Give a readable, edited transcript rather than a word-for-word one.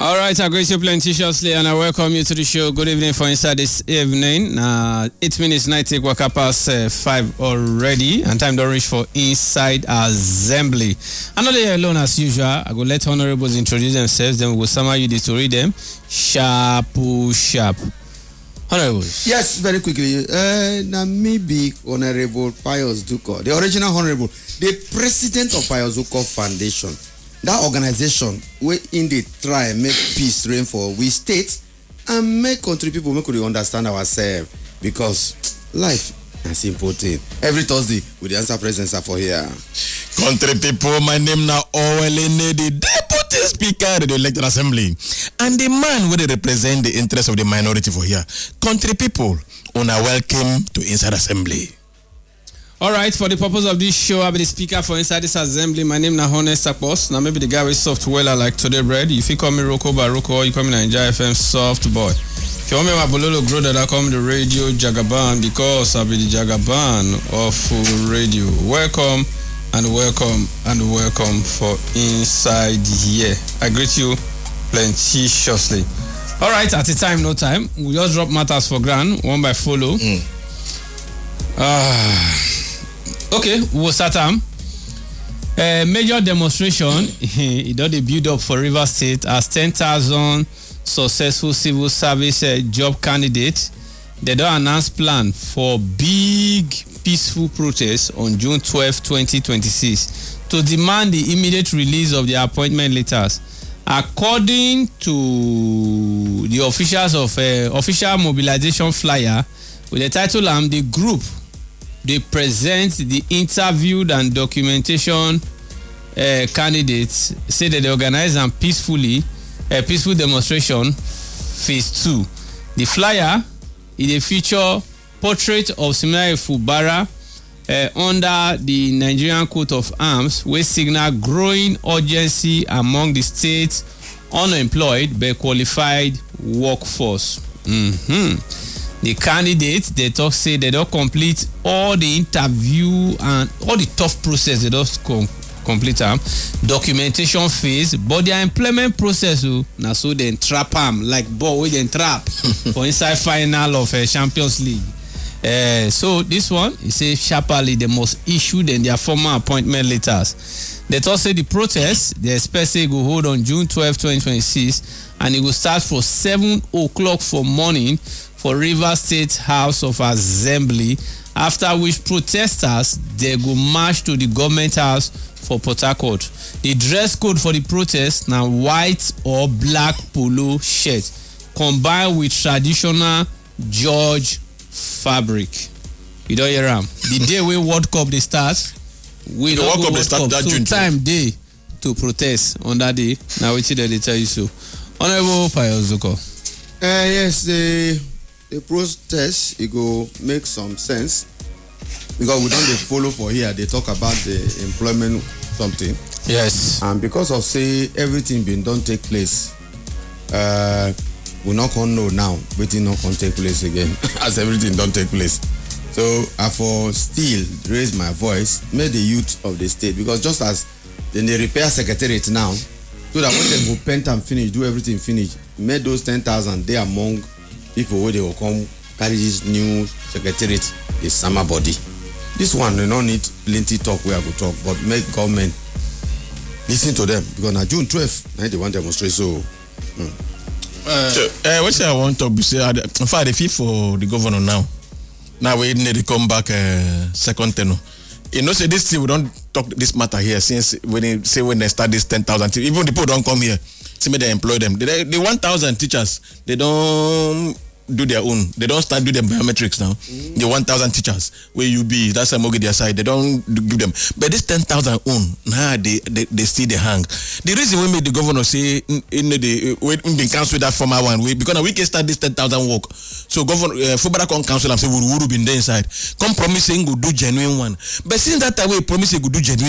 All right, I greet you plenteously and I welcome you to the show. Good evening for inside this evening. 8 minutes, 90 quarter past 5 already, and time to reach for Inside Assembly. I'm not here alone as usual. I will let honorables introduce themselves, then we will summarize you this to read them. Sharp. Honorables. Yes, very quickly. Maybe Honorable Pius Duko, the original Honorable, the president of Pius Duko Foundation. That organization we indeed try and make peace reign for we state and make country people make we understand ourselves, because life is important. Every Thursday with the answer presence are for here. Country people, my name now Owelene, the deputy speaker of the elected assembly, and the man who represent the interest of the minority for here. Country people, una welcome to Inside Assembly. All right, for the purpose of this show, I'll be the speaker for Inside this Assembly. My name is Honest Sakpos. Now, maybe the guy with software like Today Bread. If you call me Roko Baroko, or you call me Nigeria FM Soft Boy. If you want me to Bololo grow that, I call me the Radio Jagaban, because I'll be the Jagaban of radio. Welcome and welcome and welcome for Inside here. I greet you plenteously. All right, at a time, no time. We just drop matters for grand, one by follow. Okay, we'll start major demonstration. It does the build up for Rivers State as 10,000 successful civil service job candidates. They don't announce plan for big peaceful protest on June 12, 2026 to demand the immediate release of their appointment letters. According to the officials of official mobilization flyer with the title the group, they present the interviewed and documentation candidates, say that they organize a peaceful demonstration phase 2. The flyer is a feature portrait of Simeon Fubara under the Nigerian coat of arms, which signal growing urgency among the state's unemployed but qualified workforce. The candidates, they talk say they don't complete all the interview and all the tough process. They don't complete documentation phase, but their employment process now so they trap them like ball with them trap for inside final of Champions League. So this one, he say sharply they must issue them their formal appointment letters. They talk say the protest they expect say go hold on June 12, 2026, and it will start for 7 o'clock for morning for Rivers State House of Assembly, after which protesters they go march to the government house for Port Harcourt. The dress code for the protest now white or black polo shirt combined with traditional George fabric. You don't hear them. The day we World Cup they start, we the don't World go Cup start that so June time day to protest on that day. Now we they tell you so. Honorable Pius Duko. Yes, the protest, it go make some sense, because we don't follow for here. They talk about the employment something. Yes. And because of say everything been done take place, we not gonna know now waiting not gonna take place again as everything don't take place. So I for still raise my voice, make the youth of the state, because just as then they repair secretariat now, so that when they go paint and finish, do everything finish, make those 10,000 they among people where they will come carry this new secretariat, the summer body. This one they don't need plenty talk where I go talk, but make government listen to them, because now June 12th, they want to demonstrate. So what I want to say, in fact, the fee for the governor now. Now we need to come back second tenor. You know, say this thing we don't talk this matter here since when they start this 10,000, even the people don't come here. See me they employ them. The 1,000 teachers, they don't do their own. They don't start do the biometrics now. The 1,000 teachers where you be, that's a mortgage their side. They don't give them. But this 10,000 own, nah, they still they hang. The reason we made the governor say we been cancel that former one because we can start this 10,000 work. So governor Fubara can cancel and say we been there inside. Come promise saying go do genuine one. But since that time we promise we go do genuine.